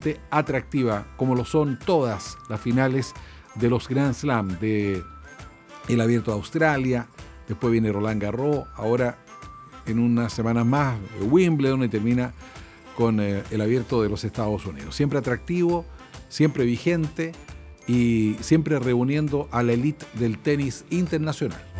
sumamente atractiva, como lo son todas las finales de los Grand Slam, de el Abierto de Australia, después viene Roland Garros, ahora en unas semanas más Wimbledon y termina con el Abierto de los Estados Unidos. Siempre atractivo, siempre vigente y siempre reuniendo a la élite del tenis internacional.